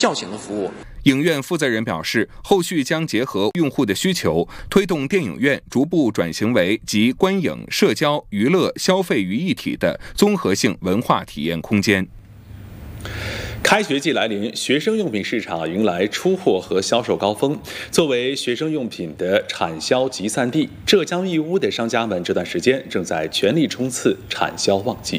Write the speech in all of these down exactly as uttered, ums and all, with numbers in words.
叫醒的服务。 影院负责人表示，后续将结合用户的需求，推动电影院逐步转型为集观影、社交、娱乐、消费于一体的综合性文化体验空间。 开学季来临，学生用品市场迎来出货和销售高峰。作为学生用品的产销集散地，浙江义乌的商家们这段时间正在全力冲刺产销旺季。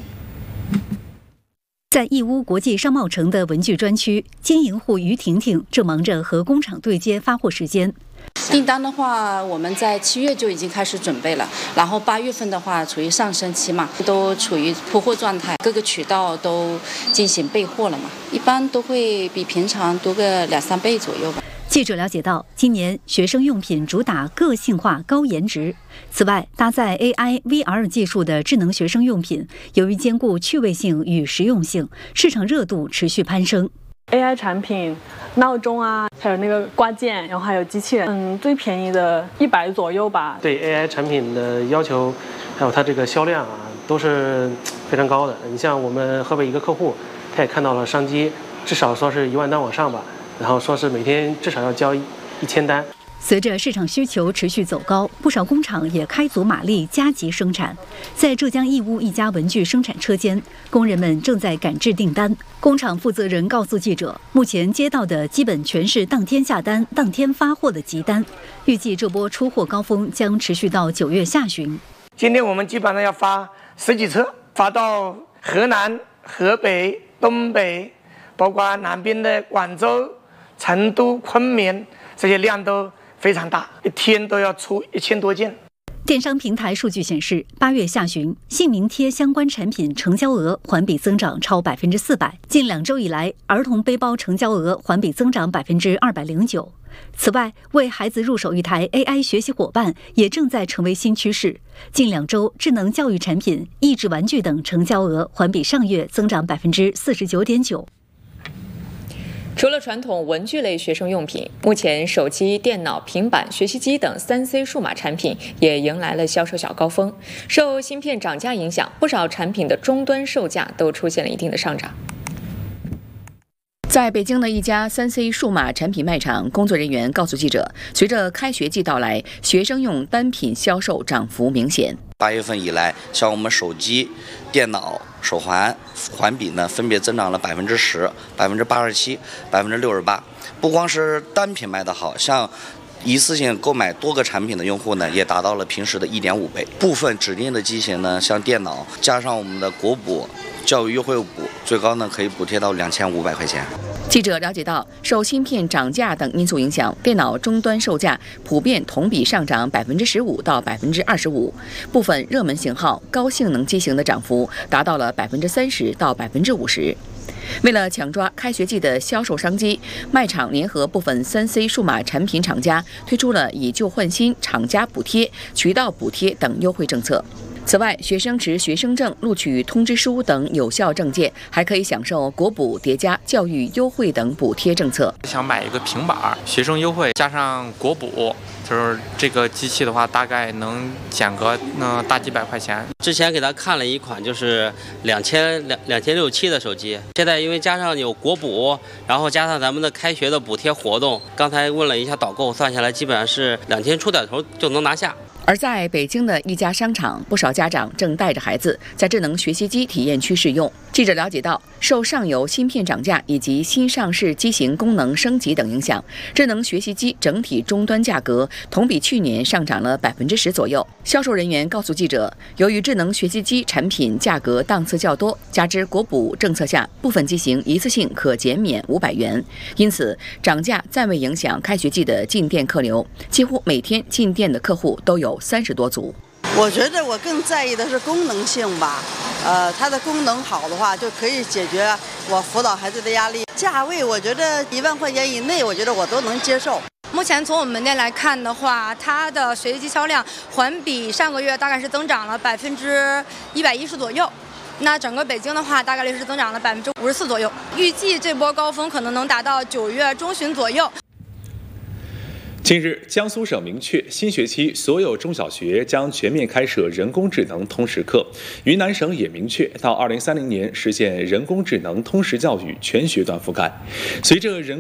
在义乌国际商贸城的文具专区，经营户于婷婷正忙着和工厂对接发货时间。 订单的话，我们在七月就已经开始准备了，然后八月份的话处于上升期嘛，都处于铺货状态，各个渠道都进行备货了嘛，一般都会比平常多个两三倍左右吧。 记者了解到，今年学生用品主打个性化、高颜值。此外，搭载 A I V R 技术的智能学生用品，由于兼顾趣味性与实用性，市场热度持续攀升。 A I 产品、闹钟啊，还有那个挂件，然后还有机器人，嗯，最便宜的一百左右吧。 对 A I 产品的要求，还有它这个销量啊，都是非常高的。你像我们河北一个客户，他也看到了商机，至少说是一万单往上吧。然后说是每天至少要交一千单。 随着市场需求持续走高，不少工厂也开足马力加急生产。在浙江义乌一家文具生产车间，工人们正在赶制订单。工厂负责人告诉记者，目前接到的基本全是当天下单、当天发货的急单，预计这波出货高峰将持续到九月下旬。 今天我们基本上要发十几车，发到河南、河北、东北，包括南边的广州、成都、昆明，这些量都非常大，一天都要出一千多件。 电商平台数据显示，八月下旬，姓名贴相关产品成交额环比增长超百分之四百。近两周以来，儿童背包成交额环比增长百分之二百零九。此外，为孩子入手一台 A I 学习伙伴也正在成为新趋势。近两周，智能教育产品、益智玩具等成交额环比上月增长百分之四十九点九。 除了传统文具类学生用品，目前手机、电脑、平板、学习机等 三 C 数码产品也迎来了销售小高峰。受芯片涨价影响，不少产品的终端售价都出现了一定的上涨。在北京的一家 三 C 数码产品卖场，工作人员告诉记者，随着开学季到来，学生用单品销售涨幅明显。 八月份以来，像我们手机、电脑、手环环比呢，分别增长了百分之十、百分之八十七、百分之六十八。不光是单品卖得好，像一次性购买多个产品的用户呢，也达到了平时的一点五倍。部分指定的机型呢，像电脑，加上我们的国补、教育优惠补，最高呢可以补贴到两千五百块钱。 记者了解到，受芯片涨价等因素影响，电脑终端售价普遍同比上涨百分之十五到百分之二十五，部分热门型号、高性能机型的涨幅达到了百分之三十到百分之五十。为了抢抓开学季的销售商机，卖场联合部分 三 C 数码产品厂家推出了以旧换新、厂家补贴、渠道补贴等优惠政策。此外，学生持学生证、录取通知书等有效证件，还可以享受国补叠加教育优惠等补贴政策。 想买一个平板，学生优惠加上国补，就是这个机器的话，大概能减个呃大几百块钱。 之前给他看了一款就是两千两两千六七的手机，现在因为加上有国补，然后加上咱们的开学的补贴活动，刚才问了一下导购，算下来基本上是两千出点头就能拿下。 而在北京的一家商场，不少家长正带着孩子在智能学习机体验区试用。记者了解到，受上游芯片涨价以及新上市机型功能升级等影响，智能学习机整体终端价格同比去年上涨了百分之十左右。销售人员告诉记者，由于智能学习机产品价格档次较多，加之国补政策下，部分机型一次性可减免五百元，因此涨价暂未影响开学季的进店客流，几乎每天进店的客户都有三十多组。 我觉得我更在意的是功能性吧，呃，它的功能好的话，就可以解决我辅导孩子的压力。价位我觉得一万块钱以内，我觉得我都能接受。 目前从我们门店来看的话，它的学习机销量环比上个月大概是增长了百分之一百一十左右。那整个北京的话，大概率是增长了百分之五十四左右。预计这波高峰可能能达到九月中旬左右。 近日，江苏省明确，新学期所有中小学将全面开设人工智能通识课。云南省也明确，到二零三零年实现人工智能通识教育全学段覆盖。随着人